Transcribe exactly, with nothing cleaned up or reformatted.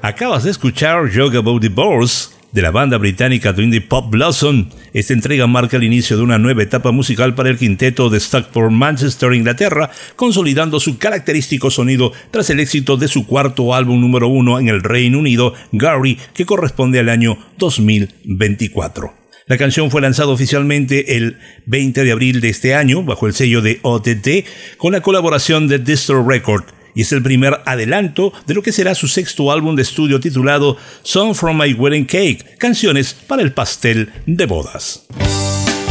Acabas de escuchar Joke About Divorce de la banda británica de indie pop Blossom. Esta entrega marca el inicio de una nueva etapa musical para el quinteto de Stockport, Manchester, Inglaterra, consolidando su característico sonido tras el éxito de su cuarto álbum número uno en el Reino Unido, Gary, que corresponde al año dos mil veinticuatro. La canción fue lanzada oficialmente el veinte de abril de este año bajo el sello de O T T con la colaboración de Distro Record, y es el primer adelanto de lo que será su sexto álbum de estudio titulado Song from My Wedding Cake, canciones para el pastel de bodas.